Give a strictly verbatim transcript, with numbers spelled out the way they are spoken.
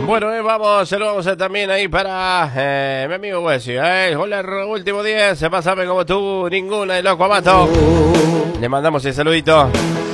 Bueno, eh, vamos, saludamos eh, también ahí para eh, mi amigo Wesley. Eh, hola, último diez, pásame como tú, ninguna de loco amato. Le mandamos el saludito.